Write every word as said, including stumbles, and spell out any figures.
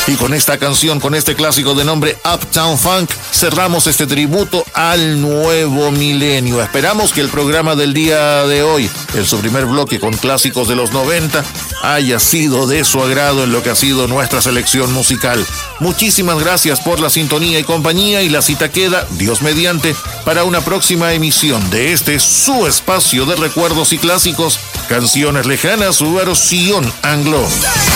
Y con esta canción, con este clásico de nombre Uptown Funk, cerramos este tributo al nuevo milenio. Esperamos que el programa del día de hoy, en su primer bloque con clásicos de los noventa, haya sido de su agrado en lo que ha sido nuestra selección musical. Muchísimas gracias por la sintonía y compañía, y la cita queda, Dios mediante, para una próxima emisión de este su espacio de recuerdos y clásicos, Canciones Lejanas, su versión anglo.